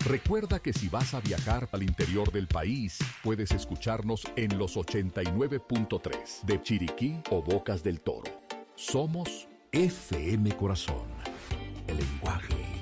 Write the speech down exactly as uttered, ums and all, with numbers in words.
Recuerda que si vas a viajar al interior del país, puedes escucharnos en los ochenta y nueve punto tres de Chiriquí o Bocas del Toro. Somos F M Corazón, el lenguaje